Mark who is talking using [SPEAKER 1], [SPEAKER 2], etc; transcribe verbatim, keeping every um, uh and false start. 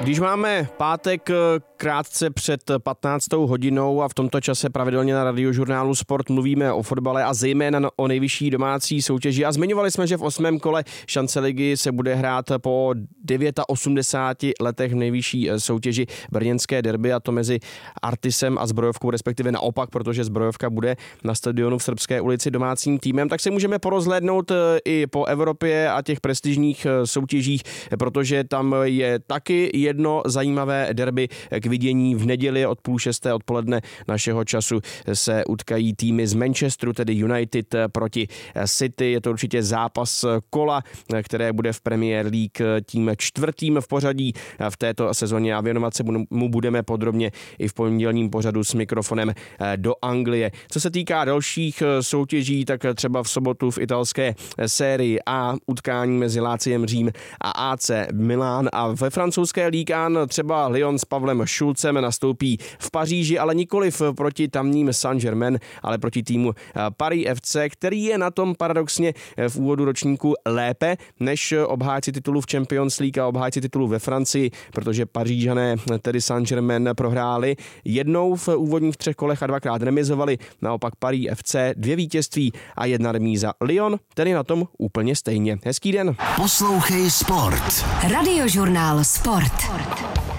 [SPEAKER 1] Když máme pátek krátce před patnáctou hodinou a v tomto čase pravidelně na Radiožurnálu Sport mluvíme o fotbale a zejména o nejvyšší domácí soutěži a zmiňovali jsme, že v osmém kole šance ligy se bude hrát po osmdesáti devíti letech v nejvyšší soutěži brněnské derby, a to mezi Artisem a Zbrojovkou, respektive naopak, protože Zbrojovka bude na stadionu v Srbské ulici domácím týmem, tak se můžeme porozhlédnout i po Evropě a těch prestižních soutěžích, protože tam je taky jedno zajímavé derby k vidění. V neděli od půl šesté odpoledne našeho času se utkají týmy z Manchesteru, tedy United proti City. Je to určitě zápas kola, které bude v Premier League tím čtvrtým v pořadí v této sezóně a věnovat se mu budeme podrobně i v pondělním pořadu s mikrofonem do Anglie. Co se týká dalších soutěží, tak třeba v sobotu v italské sérii A utkání mezi Láciem Řím a A C Milán, a ve francouzské Ligue jedna třeba Lyon s Pavlem Šulcem nastoupí v Paříži, ale nikoliv proti tamním Saint-Germain, ale proti týmu Paris F C, který je na tom paradoxně v úvodu ročníku lépe než obhájci titulu v Champions League a obhájci titulu ve Francii, protože Pařížané, tedy Saint-Germain, prohráli jednou v úvodních třech kolech a dvakrát remizovali, naopak Paris F C dvě vítězství a jedna remíza. Lyon, ten je na tom úplně stejně. Hezký den.
[SPEAKER 2] Poslouchej Sport.
[SPEAKER 3] Radiožurnál Sport.